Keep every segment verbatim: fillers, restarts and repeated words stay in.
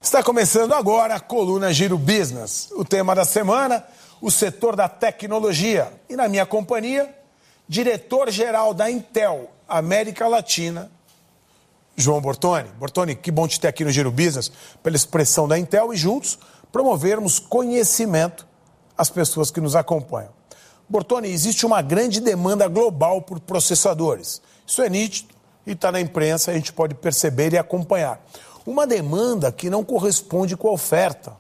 Está começando agora a coluna Giro Business. O tema da semana, o setor da tecnologia. E na minha companhia, diretor-geral da Intel América Latina, João Bortoni. Bortoni, que bom te ter aqui no Giro Business, pela expressão da Intel e juntos promovermos conhecimento às pessoas que nos acompanham. Bortoni, existe uma grande demanda global por processadores. Isso é nítido e está na imprensa, a gente pode perceber e acompanhar. Uma demanda que não corresponde com a oferta.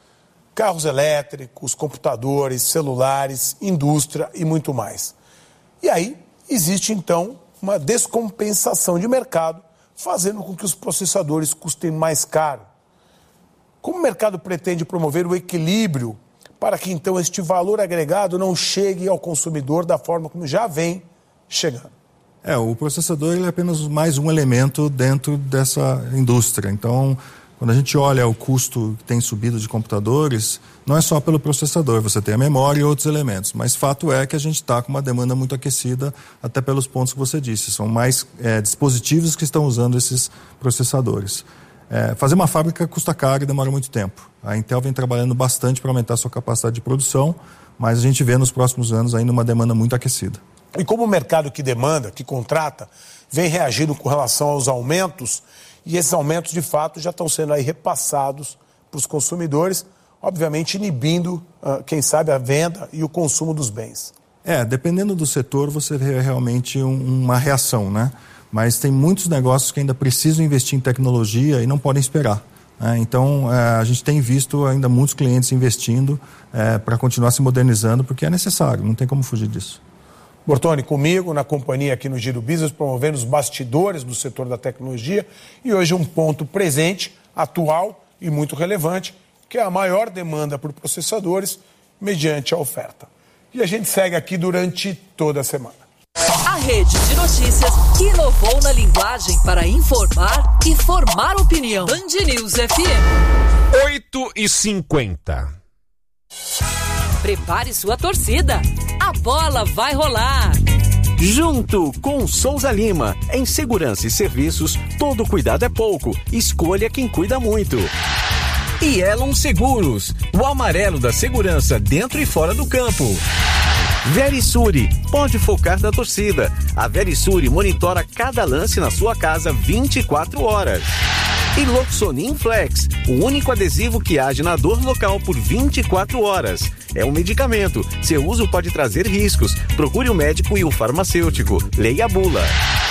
Carros elétricos, computadores, celulares, indústria e muito mais. E aí existe então uma descompensação de mercado, fazendo com que os processadores custem mais caro. Como o mercado pretende promover o equilíbrio para que então este valor agregado não chegue ao consumidor da forma como já vem chegando? É, o processador ele é apenas mais um elemento dentro dessa indústria. Então, quando a gente olha o custo que tem subido de computadores, não é só pelo processador, você tem a memória e outros elementos. Mas fato é que a gente está com uma demanda muito aquecida, até pelos pontos que você disse. São mais é, dispositivos que estão usando esses processadores. É, fazer uma fábrica custa caro e demora muito tempo. A Intel vem trabalhando bastante para aumentar a sua capacidade de produção, mas a gente vê nos próximos anos ainda uma demanda muito aquecida. E como o mercado que demanda, que contrata, vem reagindo com relação aos aumentos, e esses aumentos de fato já estão sendo aí repassados para os consumidores, obviamente inibindo, uh, quem sabe, a venda e o consumo dos bens. É, dependendo do setor você vê realmente um, uma reação, né? Mas tem muitos negócios que ainda precisam investir em tecnologia e não podem esperar. Né? Então, é, a gente tem visto ainda muitos clientes investindo é, para continuar se modernizando, porque é necessário, não tem como fugir disso. Bortoni, comigo, na companhia aqui no Giro Business, promovendo os bastidores do setor da tecnologia e hoje um ponto presente, atual e muito relevante, que é a maior demanda por processadores mediante a oferta. E a gente segue aqui durante toda a semana. A rede de notícias que inovou na linguagem para informar e formar opinião. Band News F M. oito e cinquenta. Prepare sua torcida. A bola vai rolar. Junto com Souza Lima, em segurança e serviços, todo cuidado é pouco. Escolha quem cuida muito. E Elon Seguros, o amarelo da segurança dentro e fora do campo. Verisure, pode focar na torcida. A Verisure monitora cada lance na sua casa vinte e quatro horas. E Loxonin Flex, o único adesivo que age na dor local por vinte e quatro horas. É um medicamento. Seu uso pode trazer riscos. Procure o médico e o farmacêutico. Leia a bula.